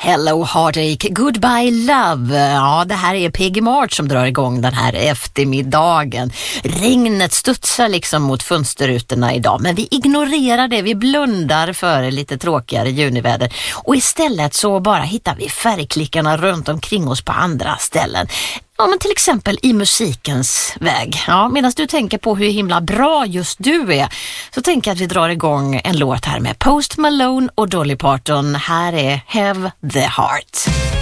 Hello Heartache, Goodbye Love. Ja, det här är Peggy March som drar igång den här eftermiddagen. Regnet studsar liksom mot fönsterrutorna idag, men vi ignorerar det, vi blundar för lite tråkigare juniväder och istället så bara hittar vi färgklickarna runt omkring oss på andra ställen. Ja, men till exempel i musikens väg. Ja, medan du tänker på hur himla bra just du är, så tänker jag att vi drar igång en låt här med Post Malone och Dolly Parton. Här är Have the Heart.